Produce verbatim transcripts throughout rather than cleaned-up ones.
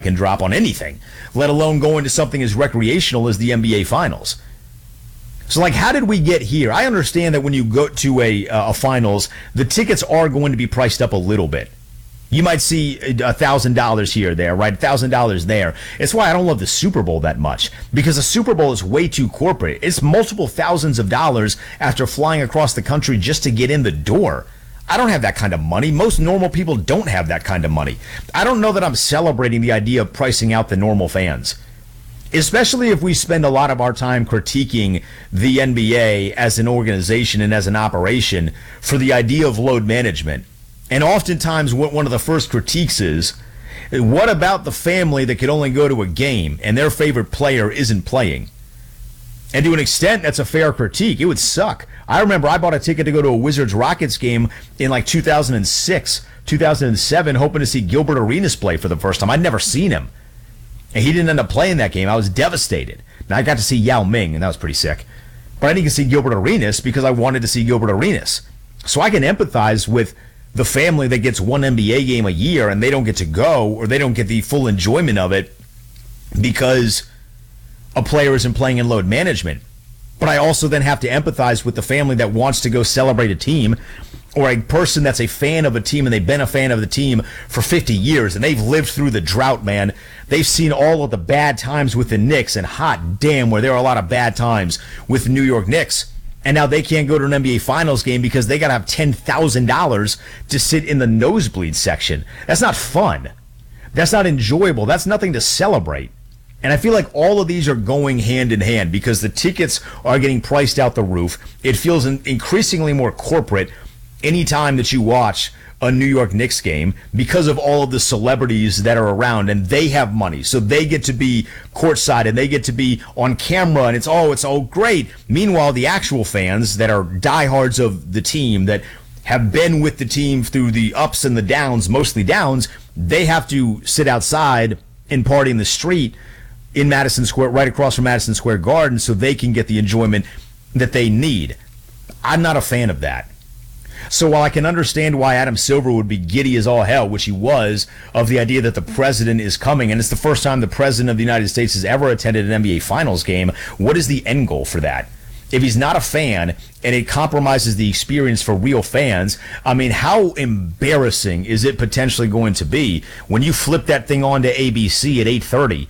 can drop on anything, let alone go into something as recreational as the N B A Finals. So, like, how did we get here? I understand that when you go to a, uh, a finals, the tickets are going to be priced up a little bit. You might see one thousand dollars here or there, right? one thousand dollars there. It's why I don't love the Super Bowl that much, because the Super Bowl is way too corporate. It's multiple thousands of dollars after flying across the country just to get in the door. I don't have that kind of money. Most normal people don't have that kind of money. I don't know that I'm celebrating the idea of pricing out the normal fans, especially if we spend a lot of our time critiquing the N B A as an organization and as an operation for the idea of load management. And oftentimes what one of the first critiques is, what about the family that could only go to a game and their favorite player isn't playing? And to an extent, that's a fair critique. It would suck. I remember I bought a ticket to go to a Wizards-Rockets game in like two thousand six, two thousand seven, hoping to see Gilbert Arenas play for the first time. I'd never seen him. And he didn't end up playing that game. I was devastated. Now, I got to see Yao Ming, and that was pretty sick. But I didn't get to see Gilbert Arenas because I wanted to see Gilbert Arenas. So I can empathize with the family that gets one N B A game a year and they don't get to go, or they don't get the full enjoyment of it because a player isn't playing in load management. But I also then have to empathize with the family that wants to go celebrate a team, or a person that's a fan of a team and they've been a fan of the team for fifty years and they've lived through the drought, man. They've seen all of the bad times with the Knicks, and hot damn, where there are a lot of bad times with the New York Knicks. And now they can't go to an N B A Finals game because they got to have ten thousand dollars to sit in the nosebleed section. That's not fun. That's not enjoyable. That's nothing to celebrate. And I feel like all of these are going hand in hand because the tickets are getting priced out the roof. It feels increasingly more corporate anytime that you watch a New York Knicks game because of all of the celebrities that are around, and they have money, so they get to be courtside and they get to be on camera, and it's oh, it's all great. Meanwhile, the actual fans that are diehards of the team, that have been with the team through the ups and the downs, mostly downs, they have to sit outside and party in the street in Madison Square, right across from Madison Square Garden, so they can get the enjoyment that they need. I'm not a fan of that. So while I can understand why Adam Silver would be giddy as all hell, which he was, of the idea that the president is coming, and it's the first time the president of the United States has ever attended an N B A Finals game, what is the end goal for that? If he's not a fan and it compromises the experience for real fans, I mean, how embarrassing is it potentially going to be when you flip that thing on to A B C at eight thirty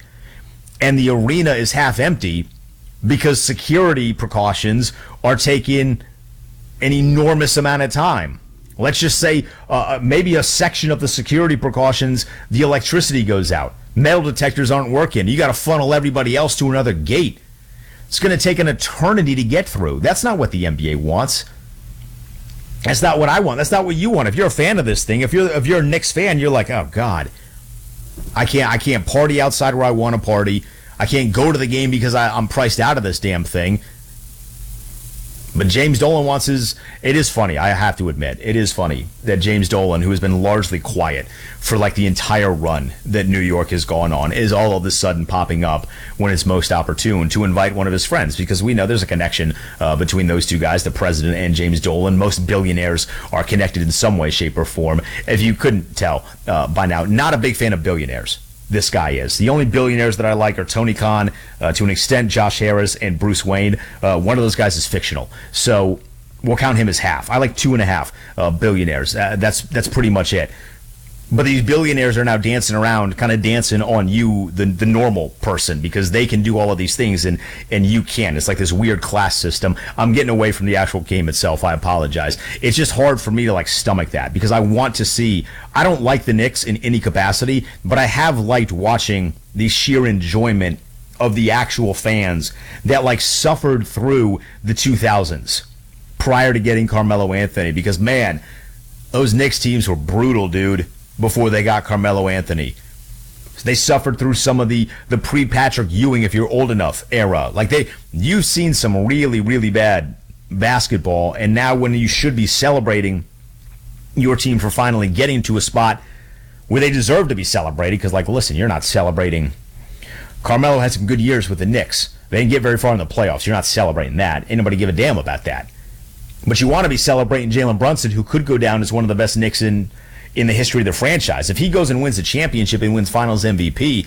and the arena is half empty because security precautions are taking an enormous amount of time. Let's just say uh, maybe a section of the security precautions, the electricity goes out. Metal detectors aren't working. You got to funnel everybody else to another gate. It's going to take an eternity to get through. That's not what the N B A wants. That's not what I want. That's not what you want. If you're a fan of this thing, if you're if you're a Knicks fan, you're like, oh God, I can't I can't party outside where I want to party. I can't go to the game because I, I'm priced out of this damn thing. But James Dolan wants his... It is funny, I have to admit. It is funny that James Dolan, who has been largely quiet for like the entire run that New York has gone on, is all of a sudden popping up when it's most opportune to invite one of his friends, because we know there's a connection uh, between those two guys, the president and James Dolan. Most billionaires are connected in some way, shape, or form. If you couldn't tell uh, by now, not a big fan of billionaires. This guy is. The only billionaires that I like are Tony Khan, uh, to an extent Josh Harris, and Bruce Wayne. Uh, one of those guys is fictional, so we'll count him as half. I like two and a half uh, billionaires. Uh, that's that's pretty much it. But these billionaires are now dancing around, kind of dancing on you, the the normal person, because they can do all of these things and and you can't. It's like this weird class system. I'm getting away from the actual game itself. I apologize. It's just hard for me to like stomach that, because I want to see. I don't like the Knicks in any capacity, but I have liked watching the sheer enjoyment of the actual fans that like suffered through the two thousands prior to getting Carmelo Anthony, because man, those Knicks teams were brutal, dude. Before they got Carmelo Anthony, they suffered through some of the the pre-Patrick Ewing, if you're old enough, era. Like they, you've seen some really, really bad basketball, and now when you should be celebrating your team for finally getting to a spot where they deserve to be celebrated, because like, listen, you're not celebrating. Carmelo had some good years with the Knicks. They didn't get very far in the playoffs. You're not celebrating that. Ain't nobody give a damn about that. But you want to be celebrating Jalen Brunson, who could go down as one of the best Knicks in. in the history of the franchise. If he goes and wins the championship and wins Finals M V P,